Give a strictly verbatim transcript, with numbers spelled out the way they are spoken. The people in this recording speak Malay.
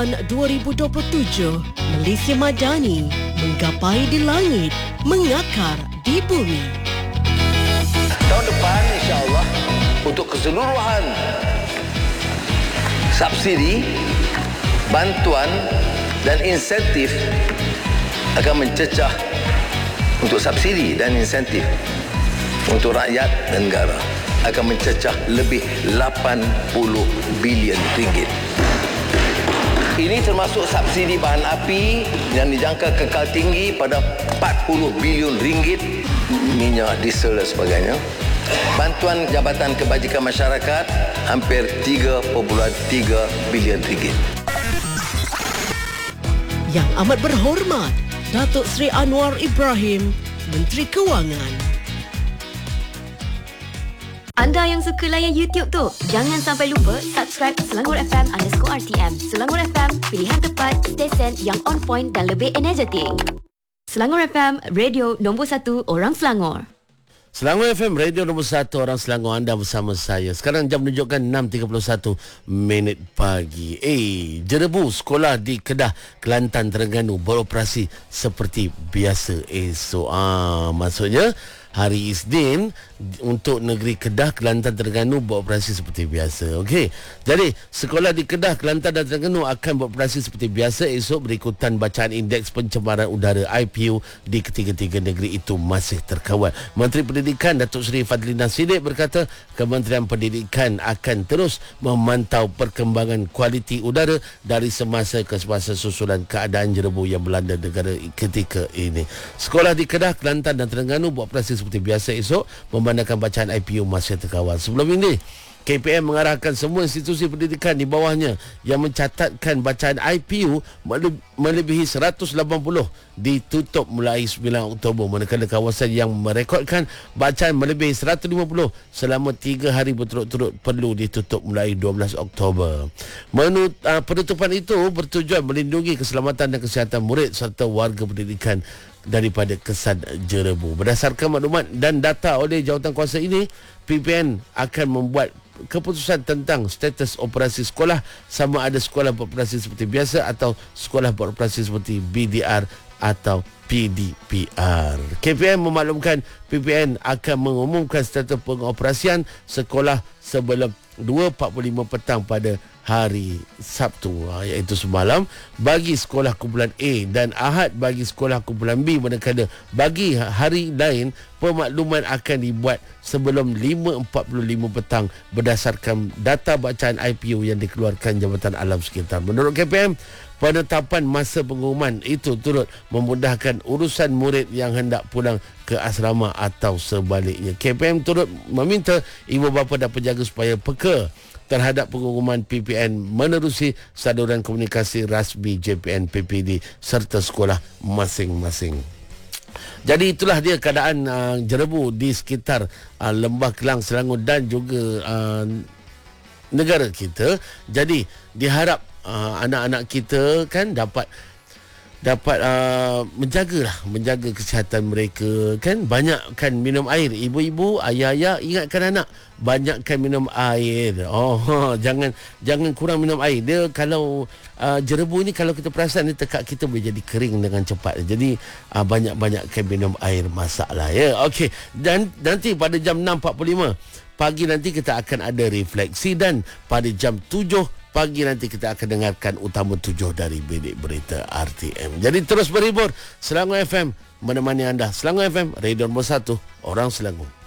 dua ribu dua puluh tujuh, Malaysia Madani menggapai di langit, mengakar di bumi. Tahun depan insya-Allah untuk keseluruhan subsidi, bantuan dan insentif akan mencecah untuk subsidi dan insentif untuk rakyat dan negara akan mencecah lebih lapan puluh bilion ringgit. Ini termasuk subsidi bahan api yang dijangka kekal tinggi pada empat puluh bilion ringgit, minyak, diesel dan sebagainya. Bantuan Jabatan Kebajikan Masyarakat hampir tiga perpuluhan tiga bilion ringgit. Yang amat berhormat, Datuk Seri Anwar Ibrahim, Menteri Kewangan. Anda yang suka layan YouTube tu, jangan sampai lupa subscribe Selangor F M underscore R T M. Selangor F M, pilihan tepat, stesen yang on point dan lebih energetik. Selangor F M, radio nombor satu orang Selangor. Selangor F M, radio nombor satu orang Selangor, anda bersama saya. Sekarang jam menunjukkan enam tiga puluh satu minit pagi. Eh, Jerebu sekolah di Kedah, Kelantan, Terengganu beroperasi seperti biasa esok. Ah, maksudnya hari Isnin untuk negeri Kedah, Kelantan, Terengganu beroperasi seperti biasa. Okey. Jadi, sekolah di Kedah, Kelantan dan Terengganu akan beroperasi seperti biasa esok berikutan bacaan indeks pencemaran udara I P U di ketiga-tiga negeri itu masih terkawal. Menteri Pendidikan Datuk Seri Fadlina Siddiq berkata, Kementerian Pendidikan akan terus memantau perkembangan kualiti udara dari semasa ke semasa susulan keadaan jerebu yang melanda negara ketika ini. Sekolah di Kedah, Kelantan dan Terengganu beroperasi seperti biasa esok memandangkan bacaan I P U masih terkawal. Sebelum ini, K P M mengarahkan semua institusi pendidikan di bawahnya yang mencatatkan bacaan I P U melebihi seratus lapan puluh ditutup mulai sembilan Oktober, manakala kawasan yang merekodkan bacaan melebihi seratus lima puluh selama tiga hari berturut-turut perlu ditutup mulai dua belas Oktober. Menut, uh, penutupan itu bertujuan melindungi keselamatan dan kesihatan murid serta warga pendidikan daripada kesan jerebu. Berdasarkan maklumat dan data oleh jawatankuasa ini, P P N akan membuat keputusan tentang status operasi sekolah, sama ada sekolah beroperasi seperti biasa atau sekolah beroperasi seperti B D R atau P D P R. K P M memaklumkan P P N akan mengumumkan status pengoperasian sekolah sebelum dua empat puluh lima petang pada hari Sabtu, iaitu semalam bagi sekolah kumpulan A dan Ahad bagi sekolah kumpulan B, manakala bagi hari lain pemakluman akan dibuat sebelum lima empat puluh lima petang berdasarkan data bacaan I P U yang dikeluarkan Jabatan Alam Sekitar. Menurut K P M, penetapan masa pengumuman itu turut memudahkan urusan murid yang hendak pulang ke asrama atau sebaliknya. K P M turut meminta ibu bapa dan penjaga supaya peka terhadap pengumuman P P N menerusi saluran komunikasi rasmi J P N P P D serta sekolah masing-masing. Jadi itulah dia keadaan uh, jerebu di sekitar uh, Lembah Kelang, Selangor dan juga uh, negara kita. Jadi diharap uh, anak-anak kita kan dapat dapat uh, menjagalah menjaga kesihatan mereka kan. Banyakkan minum air, ibu-ibu, ayah-ayah, ingatkan anak banyakkan minum air. Oh, jangan jangan kurang minum air. Dia kalau uh, jerebu ni kalau kita perasan dia tekak kita boleh jadi kering dengan cepat. Jadi uh, banyak-banyakkan minum air, masalah ya. Okey, dan nanti pada jam enam empat puluh lima pagi nanti kita akan ada refleksi, dan pada jam tujuh pagi nanti kita akan dengarkan utama tujuh dari Bilik Berita R T M. Jadi terus berhibur. Selangor F M menemani anda. Selangor F M, radio nombor satu orang Selangor.